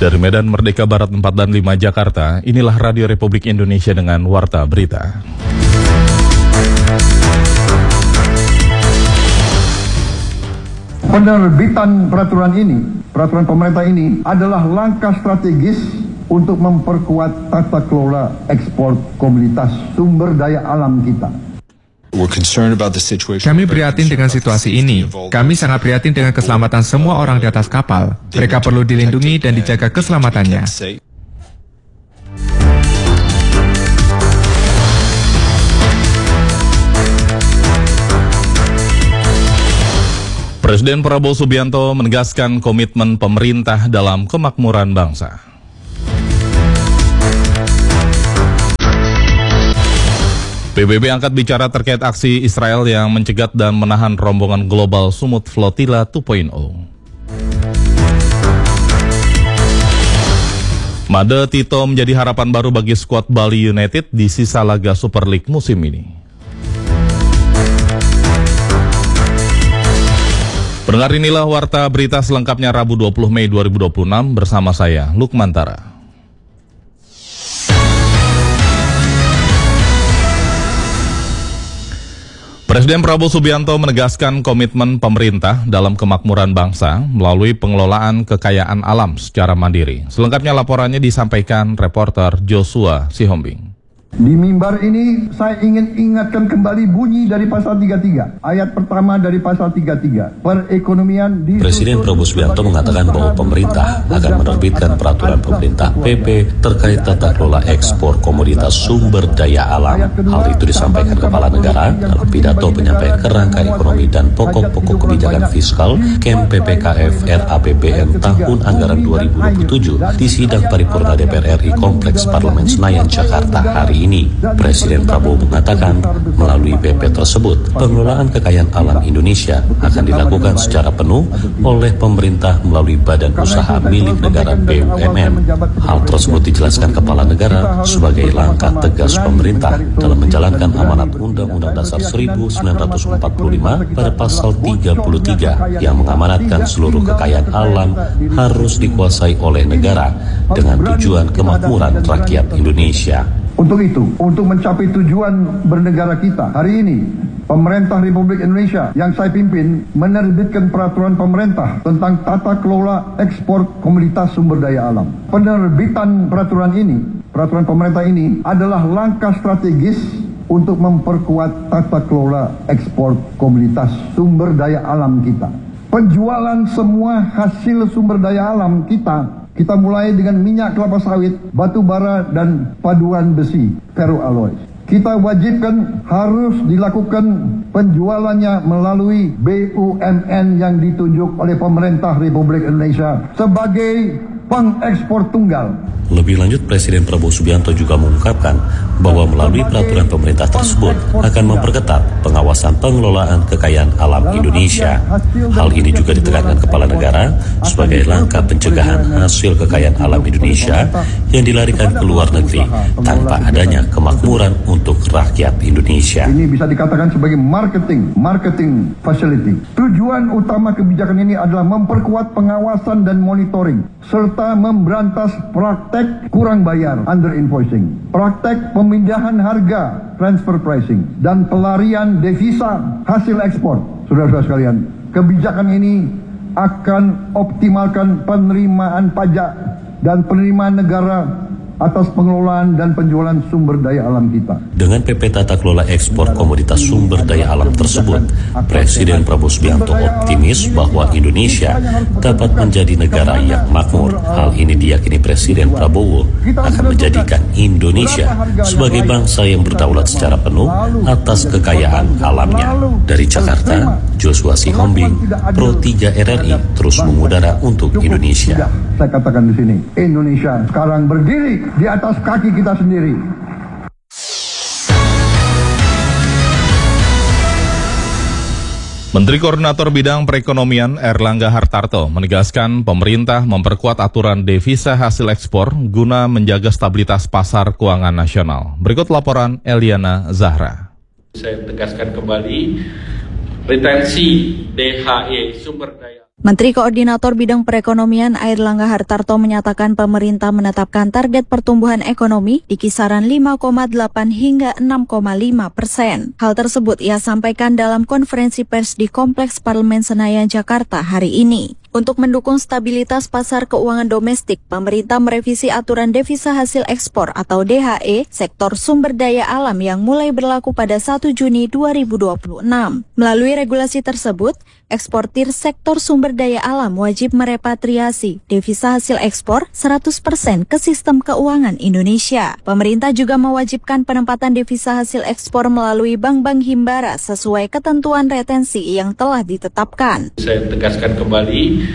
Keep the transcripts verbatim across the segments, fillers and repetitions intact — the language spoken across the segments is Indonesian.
Dari Medan Merdeka Barat empat dan lima Jakarta, inilah Radio Republik Indonesia dengan Warta Berita. Penerbitan peraturan ini, peraturan pemerintah ini adalah langkah strategis untuk memperkuat tata kelola ekspor komoditas sumber daya alam kita. Kami prihatin dengan situasi ini. Kami sangat prihatin dengan keselamatan semua orang di atas kapal. Mereka perlu dilindungi dan dijaga keselamatannya. Presiden Prabowo Subianto menegaskan komitmen pemerintah dalam kemakmuran bangsa. P B B angkat bicara terkait aksi Israel yang mencegat dan menahan rombongan global Sumut Flotilla dua titik nol. Made Tito menjadi harapan baru bagi skuad Bali United di sisa laga Super League musim ini. Pendengar, inilah Warta Berita selengkapnya Rabu dua puluh Mei dua ribu dua puluh enam bersama saya, Lukman Tara. Presiden Prabowo Subianto menegaskan komitmen pemerintah dalam kemakmuran bangsa melalui pengelolaan kekayaan alam secara mandiri. Selengkapnya laporannya disampaikan reporter Joshua Sihombing. Di mimbar ini saya ingin ingatkan kembali bunyi dari pasal tiga puluh tiga, ayat pertama dari pasal tiga puluh tiga. Perekonomian di Presiden Prabowo Subianto mengatakan bahwa pemerintah akan menerbitkan peraturan pemerintah P P terkait tata kelola ekspor komoditas sumber daya alam. Hal itu disampaikan Kepala Negara dalam pidato penyampaian kerangka ekonomi dan pokok-pokok kebijakan fiskal K E M P P K F R A P B N tahun anggaran dua ribu dua puluh tujuh di sidang paripurna D P R R I Kompleks Parlemen Senayan, Jakarta hari ini. Ini, Presiden Prabowo mengatakan melalui P P tersebut, pengelolaan kekayaan alam Indonesia akan dilakukan secara penuh oleh pemerintah melalui badan usaha milik negara B U M N. Hal tersebut dijelaskan Kepala Negara sebagai langkah tegas pemerintah dalam menjalankan amanat Undang-Undang Dasar seribu sembilan ratus empat puluh lima pada pasal tiga puluh tiga yang mengamanatkan seluruh kekayaan alam harus dikuasai oleh negara dengan tujuan kemakmuran rakyat Indonesia. Untuk itu, untuk mencapai tujuan bernegara kita, hari ini pemerintah Republik Indonesia yang saya pimpin menerbitkan peraturan pemerintah tentang tata kelola ekspor komoditas sumber daya alam. Penerbitan peraturan ini, peraturan pemerintah ini adalah langkah strategis untuk memperkuat tata kelola ekspor komoditas sumber daya alam kita. Penjualan semua hasil sumber daya alam kita, kita mulai dengan minyak kelapa sawit, batu bara, dan paduan besi, ferroalloys. Kita wajibkan harus dilakukan penjualannya melalui B U M N yang ditunjuk oleh pemerintah Republik Indonesia sebagai pengekspor tunggal. Lebih lanjut, Presiden Prabowo Subianto juga mengungkapkan bahwa melalui peraturan pemerintah tersebut akan memperketat pengawasan pengelolaan kekayaan alam Indonesia. Hal ini juga ditekankan Kepala Negara sebagai langkah pencegahan hasil kekayaan alam Indonesia yang dilarikan ke luar negeri tanpa adanya kemakmuran untuk rakyat Indonesia. Ini bisa dikatakan sebagai marketing, marketing facility. Tujuan utama kebijakan ini adalah memperkuat pengawasan dan monitoring serta memberantas praktek kurang bayar, under invoicing, praktek pemindahan harga, transfer pricing, dan pelarian devisa hasil ekspor. Saudara-saudara sekalian, kebijakan ini akan optimalkan penerimaan pajak dan penerimaan negara atas pengelolaan dan penjualan sumber daya alam kita. Dengan P P Tata Kelola Ekspor Komoditas Sumber Daya Alam tersebut, Presiden Prabowo Subianto optimis bahwa Indonesia dapat menjadi negara yang makmur. Hal ini diyakini Presiden Prabowo akan menjadikan Indonesia sebagai bangsa yang berdaulat secara penuh atas kekayaan alamnya. Dari Jakarta, Joshua Sihombing, Pro tiga R R I terus mengudara untuk Indonesia. Saya katakan di sini, Indonesia sekarang berdiri di atas kaki kita sendiri. Menteri Koordinator Bidang Perekonomian Erlangga Hartarto menegaskan pemerintah memperkuat aturan devisa hasil ekspor guna menjaga stabilitas pasar keuangan nasional. Berikut laporan Eliana Zahra. Saya tegaskan kembali, retensi D H E sumber daya Menteri Koordinator Bidang Perekonomian Airlangga Hartarto menyatakan pemerintah menetapkan target pertumbuhan ekonomi di kisaran lima koma delapan hingga enam koma lima persen. Hal tersebut ia sampaikan dalam konferensi pers di Kompleks Parlemen Senayan, Jakarta hari ini. Untuk mendukung stabilitas pasar keuangan domestik, pemerintah merevisi aturan devisa hasil ekspor atau D H E sektor sumber daya alam yang mulai berlaku pada satu Juni dua ribu dua puluh enam. Melalui regulasi tersebut, eksportir sektor sumber daya alam wajib merepatriasi devisa hasil ekspor seratus persen ke sistem keuangan Indonesia. Pemerintah juga mewajibkan penempatan devisa hasil ekspor melalui bank-bank himbara sesuai ketentuan retensi yang telah ditetapkan. Saya tegaskan kembali,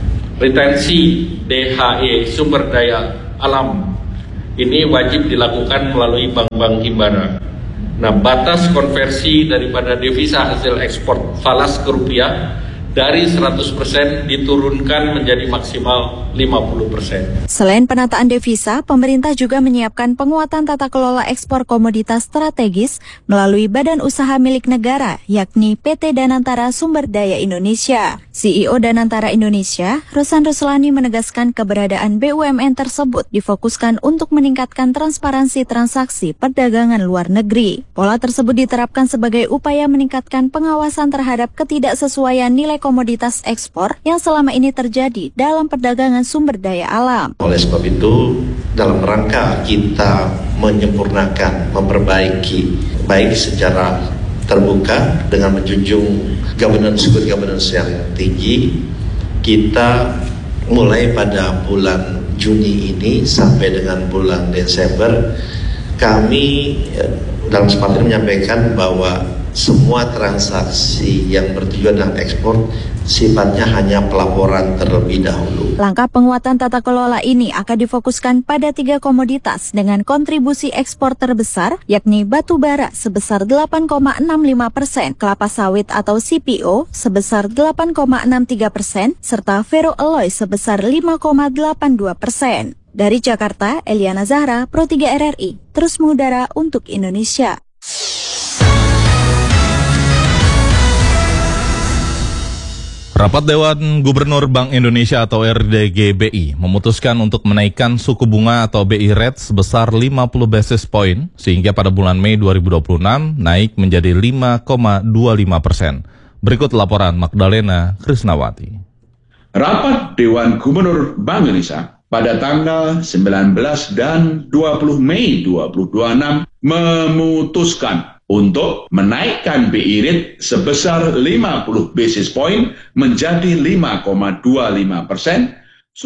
retensi D H E sumber daya alam ini wajib dilakukan melalui bank-bank himbara. Nah, batas konversi daripada devisa hasil ekspor falas ke rupiah dari seratus persen diturunkan menjadi maksimal lima puluh persen. Selain penataan devisa, pemerintah juga menyiapkan penguatan tata kelola ekspor komoditas strategis melalui badan usaha milik negara, yakni P T Danantara Sumber Daya Indonesia. C E O Danantara Indonesia, Rosan Ruslani menegaskan keberadaan B U M N tersebut difokuskan untuk meningkatkan transparansi transaksi perdagangan luar negeri. Pola tersebut diterapkan sebagai upaya meningkatkan pengawasan terhadap ketidaksesuaian nilai komoditas ekspor yang selama ini terjadi dalam perdagangan sumber daya alam. Oleh sebab itu, dalam rangka kita menyempurnakan, memperbaiki, baik secara terbuka dengan menjunjung governance, good governance yang tinggi, kita mulai pada bulan Juni ini sampai dengan bulan Desember, kami dalam kesempatan menyampaikan bahwa semua transaksi yang bertujuan dengan ekspor sifatnya hanya pelaporan terlebih dahulu. Langkah penguatan tata kelola ini akan difokuskan pada tiga komoditas dengan kontribusi ekspor terbesar, yakni batu bara sebesar delapan koma enam lima persen, kelapa sawit atau C P O sebesar delapan koma enam tiga persen, serta ferroalloy sebesar lima koma delapan dua persen. Dari Jakarta, Eliana Zahra, Pro tiga R R I, terus mengudara untuk Indonesia. Rapat Dewan Gubernur Bank Indonesia atau R D G B I memutuskan untuk menaikkan suku bunga atau B I rate sebesar lima puluh basis point sehingga pada bulan Mei dua ribu dua puluh enam naik menjadi lima koma dua lima persen. Berikut laporan Magdalena Krisnawati. Rapat Dewan Gubernur Bank Indonesia pada tanggal sembilan belas dan dua puluh Mei dua ribu dua puluh enam memutuskan untuk menaikkan B I rate sebesar lima puluh basis point menjadi lima koma dua lima persen.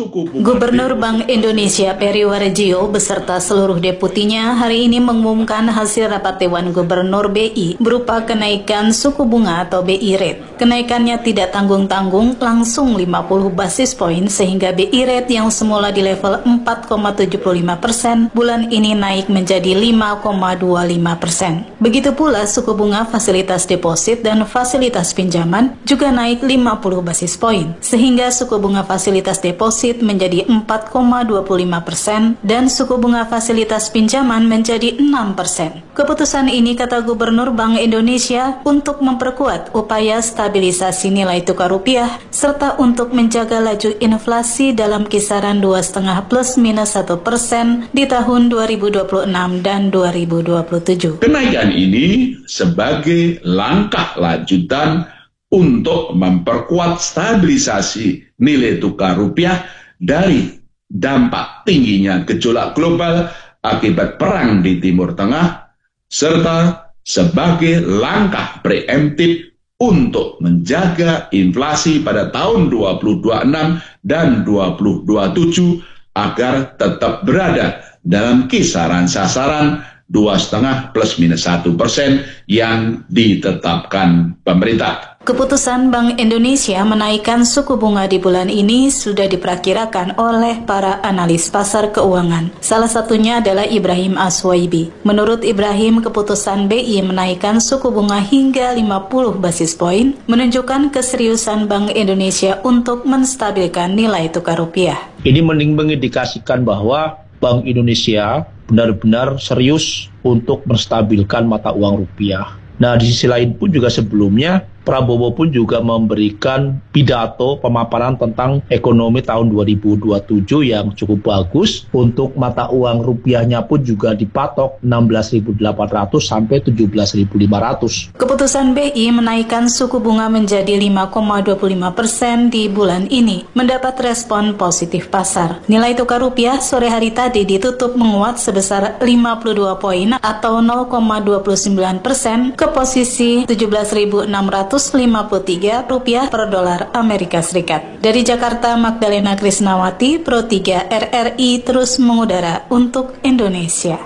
Gubernur Bank Indonesia Peri Warjio beserta seluruh deputinya hari ini mengumumkan hasil rapat Dewan Gubernur B I berupa kenaikan suku bunga atau B I rate. Kenaikannya tidak tanggung-tanggung, langsung lima puluh basis point sehingga B I rate yang semula di level empat koma tujuh lima persen bulan ini naik menjadi lima koma dua lima persen. Begitu pula suku bunga fasilitas deposit dan fasilitas pinjaman juga naik lima puluh basis point sehingga suku bunga fasilitas deposit menjadi empat koma dua lima persen dan suku bunga fasilitas pinjaman menjadi enam persen. Keputusan ini, kata Gubernur Bank Indonesia, untuk memperkuat upaya stabilisasi nilai tukar rupiah serta untuk menjaga laju inflasi dalam kisaran dua koma lima plus minus satu persen di tahun dua ribu dua puluh enam dan dua ribu dua puluh tujuh. Kenaikan ini sebagai langkah lanjutan untuk memperkuat stabilisasi nilai tukar rupiah dari dampak tingginya gejolak global akibat perang di Timur Tengah, serta sebagai langkah preemptif untuk menjaga inflasi pada tahun dua ribu dua puluh enam dan dua ribu dua puluh tujuh agar tetap berada dalam kisaran sasaran dua koma lima plus minus satu persen yang ditetapkan pemerintah. Keputusan Bank Indonesia menaikkan suku bunga di bulan ini sudah diperkirakan oleh para analis pasar keuangan. Salah satunya adalah Ibrahim Aswaibi. Menurut Ibrahim, keputusan B I menaikkan suku bunga hingga lima puluh basis point menunjukkan keseriusan Bank Indonesia untuk menstabilkan nilai tukar rupiah. Ini mengindikasikan bahwa Bank Indonesia benar-benar serius untuk menstabilkan mata uang rupiah. Nah, di sisi lain pun juga sebelumnya Prabowo pun juga memberikan pidato pemaparan tentang ekonomi tahun dua ribu dua puluh tujuh yang cukup bagus. Untuk mata uang rupiahnya pun juga dipatok enam belas ribu delapan ratus sampai tujuh belas ribu lima ratus. Keputusan B I menaikkan suku bunga menjadi lima koma dua puluh lima persen di bulan ini mendapat respon positif pasar. Nilai tukar rupiah sore hari tadi ditutup menguat sebesar lima puluh dua poin atau nol koma dua puluh sembilan persen ke posisi tujuh belas ribu enam ratus lima puluh tiga rupiah per dolar Amerika Serikat. Dari Jakarta, Magdalena Krisnawati, Pro tiga R R I terus mengudara untuk Indonesia.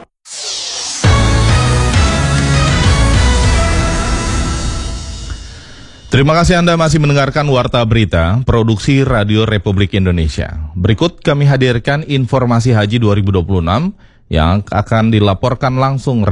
Terima kasih Anda masih mendengarkan Warta Berita, Produksi Radio Republik Indonesia. Berikut kami hadirkan informasi haji dua ribu dua puluh enam yang akan dilaporkan langsung